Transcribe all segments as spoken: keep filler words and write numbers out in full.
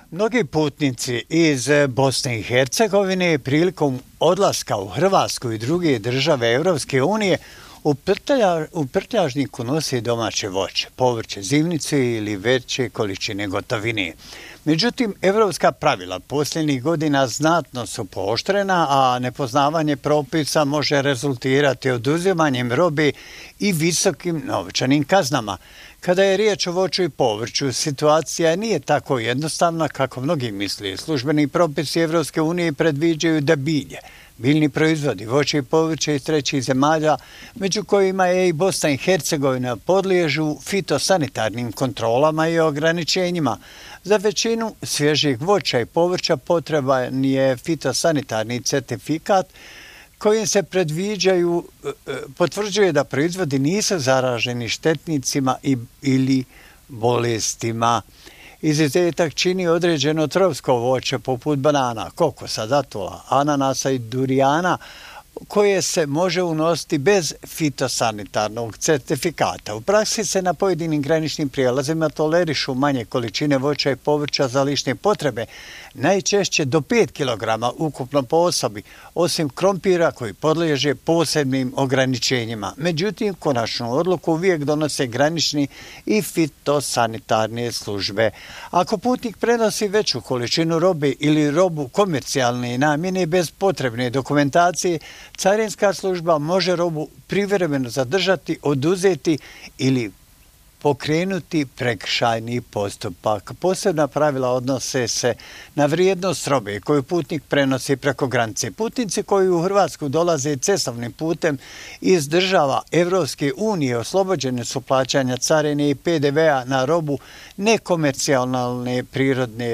Mnogi putnici iz Bosne i Hercegovine prilikom odlaska u Hrvatsku i druge države Europske unije u, prtlja, u prtljažniku nose domaće voće, povrće, zimnice ili veće količine gotovine. Međutim, evropska pravila posljednjih godina znatno su pooštrena, a nepoznavanje propisa može rezultirati oduzimanjem robe i visokim novčanim kaznama. Kada je riječ o voću i povrću, situacija nije tako jednostavna kako mnogi misle. Službeni propisi Evropske unije predviđaju da bilje, biljni proizvodi, voće i povrće iz trećih zemalja, među kojima je i Bosna i Hercegovina, podliježu fitosanitarnim kontrolama i ograničenjima. Za većinu svježih voća i povrća potreban je fitosanitarni certifikat kojim se predviđaju, potvrđuje da proizvodi nisu zaraženi štetnicima i, ili bolestima. Izuzetak čini određeno tropsko voće poput banana, kokosa, datula, ananasa i durijana, koje se može unositi bez fitosanitarnog certifikata. U praksi se na pojedinim graničnim prijelazima tolerišu manje količine voća i povrća za lične potrebe, najčešće do pet kilograma ukupno po osobi, osim krompira koji podliježe posebnim ograničenjima. Međutim, konačnu odluku uvijek donose granični i fitosanitarne službe. Ako putnik prenosi veću količinu robe ili robu komercijalne namjene bez potrebne dokumentacije, carinska služba može robu privremeno zadržati, oduzeti ili pokrenuti prekršajni postupak. Posebna pravila odnose se na vrijednost robe koju putnik prenosi preko granice. Putnici koji u Hrvatsku dolaze cestovnim putem iz država Evropske unije oslobođene su plaćanja carine i pe de vea na robu nekomercijalne prirodne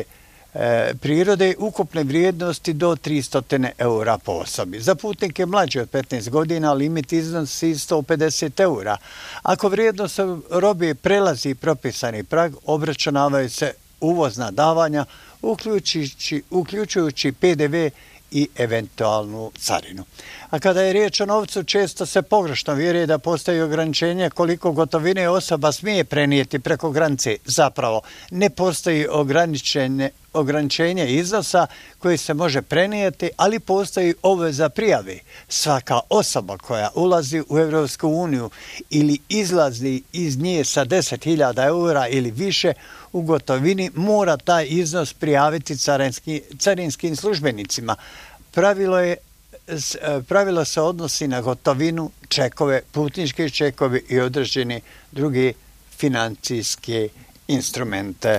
prirode ukupne vrijednosti do tristo eura po osobi. Za putnike mlađe od petnaest godina limit iznosi sto pedeset eura. Ako vrijednost robe prelazi propisani prag, obračunavaju se uvozna davanja, uključujući, uključujući pe de ve i eventualnu carinu. A kada je riječ o novcu, često se pogrešno vjeruje da postoji ograničenje koliko gotovine osoba smije prenijeti preko granice. Zapravo, ne postoji ograničenje, ograničenje iznosa koji se može prenijeti, ali postoji obveza prijave. Svaka osoba koja ulazi u Evropsku uniju ili izlazi iz nje sa deset hiljada eura ili više u gotovini mora taj iznos prijaviti carinski, carinskim službenicima. Pravilo je Pravilo se odnosi na gotovinu, čekove, putničke čekove i određene druge financijske instrumente.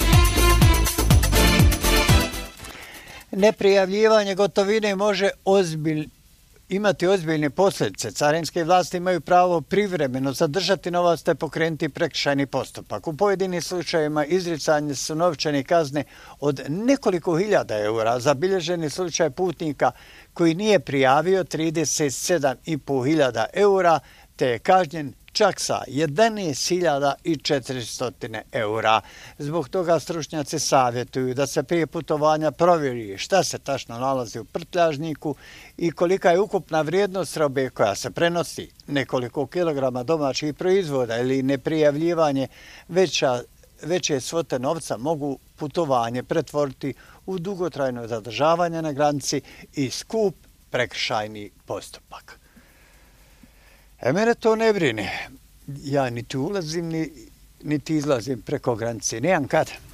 Neprijavljivanje gotovine može ozbilj, imati ozbiljne posljedice. Carinske vlasti imaju pravo privremeno zadržati novac te pokrenuti prekršajni postupak. U pojedinim slučajevima izricanje su novčane kazne od nekoliko hiljada eura. Zabilježeni slučaj putnika koji nije prijavio trideset sedam i pol hiljada eura te je kažnjen čak sa jedanaest hiljada četiristo eura. Zbog toga stručnjaci savjetuju da se prije putovanja provjeri šta se tačno nalazi u prtljažniku i kolika je ukupna vrijednost robe koja se prenosi. Nekoliko kilograma domaćih proizvoda ili neprijavljivanje veća, veće svote novca mogu putovanje pretvoriti u dugotrajno zadržavanje na granici i skup prekršajni postupak. E, mene to ne brine. Ja niti ulazim, niti izlazim preko granice. Nemam kad.